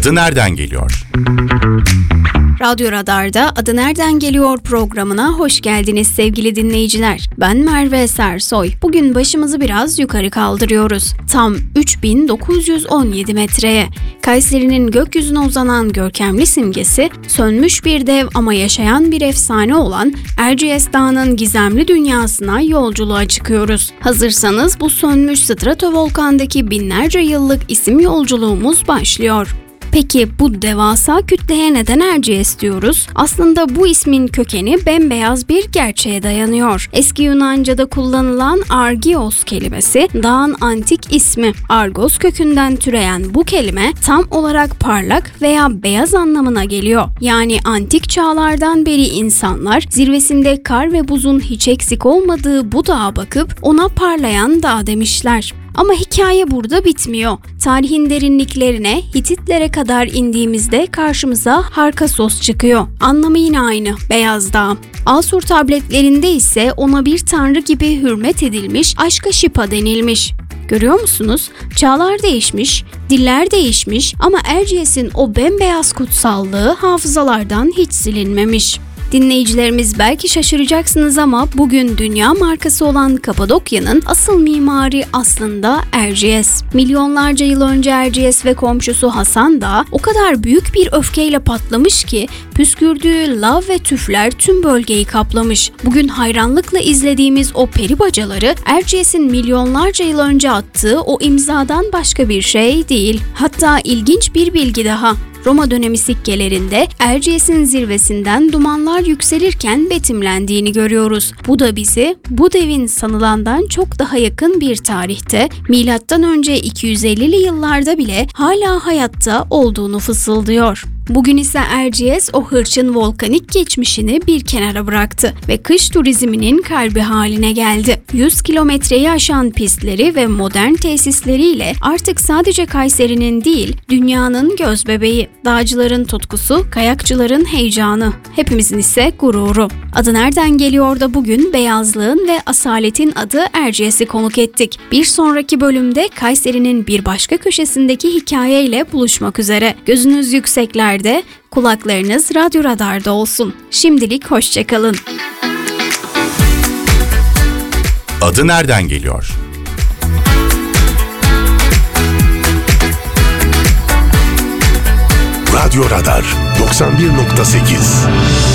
Adı Nereden Geliyor? Radyo Radar'da Adı Nereden Geliyor programına hoş geldiniz sevgili dinleyiciler. Ben Merve Sersoy. Bugün başımızı biraz yukarı kaldırıyoruz. Tam 3917 metreye. Kayseri'nin gökyüzüne uzanan görkemli simgesi, sönmüş bir dev ama yaşayan bir efsane olan Erciyes Dağı'nın gizemli dünyasına yolculuğa çıkıyoruz. Hazırsanız bu sönmüş stratovolkandaki binlerce yıllık isim yolculuğumuz başlıyor. Peki bu devasa kütleye neden Erciyes diyoruz? Aslında bu ismin kökeni bembeyaz bir gerçeğe dayanıyor. Eski Yunanca'da kullanılan Argios kelimesi dağın antik ismi. Argos kökünden türeyen bu kelime tam olarak parlak veya beyaz anlamına geliyor. Yani antik çağlardan beri insanlar zirvesinde kar ve buzun hiç eksik olmadığı bu dağa bakıp ona parlayan dağ demişler. Ama hikaye burada bitmiyor. Tarihin derinliklerine, Hititlere kadar indiğimizde karşımıza Harkasos çıkıyor. Anlamı yine aynı, Beyaz Dağ. Asur tabletlerinde ise ona bir tanrı gibi hürmet edilmiş, aşka şipa denilmiş. Görüyor musunuz? Çağlar değişmiş, diller değişmiş ama Erciyes'in o bembeyaz kutsallığı hafızalardan hiç silinmemiş. Dinleyicilerimiz belki şaşıracaksınız ama bugün dünya markası olan Kapadokya'nın asıl mimari aslında Erciyes. Milyonlarca yıl önce Erciyes ve komşusu Hasan Dağı o kadar büyük bir öfkeyle patlamış ki püskürdüğü lav ve tüfler tüm bölgeyi kaplamış. Bugün hayranlıkla izlediğimiz o peri bacaları Erciyes'in milyonlarca yıl önce attığı o imzadan başka bir şey değil. Hatta ilginç bir bilgi daha. Roma dönemi sikkelerinde Erciyes'in zirvesinden dumanlar yükselirken betimlendiğini görüyoruz. Bu da bizi bu devin sanılandan çok daha yakın bir tarihte, M.Ö. 250'li yıllarda bile hala hayatta olduğunu fısıldıyor. Bugün ise Erciyes o hırçın volkanik geçmişini bir kenara bıraktı ve kış turizminin kalbi haline geldi. 100 kilometreyi aşan pistleri ve modern tesisleriyle artık sadece Kayseri'nin değil, dünyanın gözbebeği. Dağcıların tutkusu, kayakçıların heyecanı, hepimizin ise gururu. Adı Nereden Geliyor da bugün beyazlığın ve asaletin adı Erciyes'i konuk ettik. Bir sonraki bölümde Kayseri'nin bir başka köşesindeki hikayeyle buluşmak üzere. Gözünüz yükseklerde, kulaklarınız Radyo Radar'da olsun. Şimdilik hoşçakalın. Adı Nereden Geliyor? Radyo Radar 91.8